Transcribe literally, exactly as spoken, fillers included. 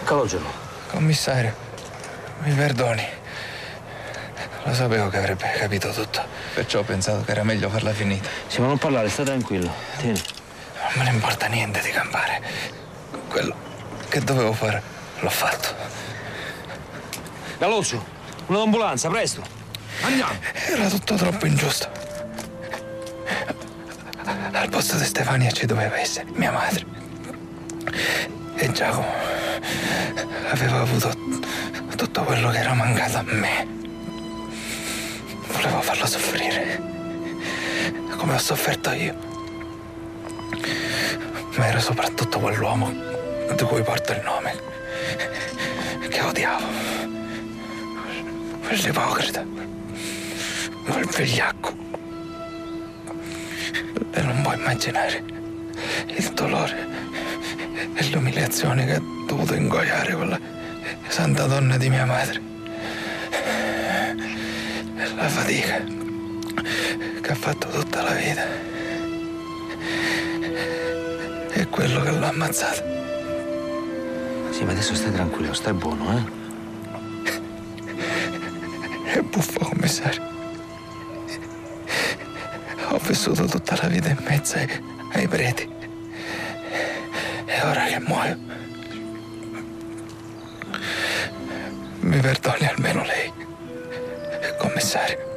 Calogero. Commissario, mi perdoni. Lo sapevo che avrebbe capito tutto. Perciò ho pensato che era meglio farla finita. Sì, ma non parlare, sta tranquillo. Tieni. Non me ne importa niente di campare. Quello che dovevo fare, l'ho fatto. Galoccio, un'ambulanza, presto. Andiamo. Era tutto troppo ingiusto. Al posto di Stefania ci doveva essere mia madre. E Giacomo aveva avuto tutto quello che era mancato a me. Volevo farlo soffrire, come ho sofferto io. Ma era soprattutto quell'uomo di cui porto il nome, che odiavo. Quell'ipocrita, quel vigliacco. E non puoi immaginare il dolore e l'umiliazione che ha dovuto ingoiare quella santa donna di mia madre. E la fatica che ha fatto tutta la vita. È quello che l'ha ammazzata. Sì, ma adesso stai tranquillo, stai buono, eh? È buffo, commissario. Ho vissuto tutta la vita in mezzo ai, ai preti. E ora che muoio, mi perdoni almeno lei, commissario.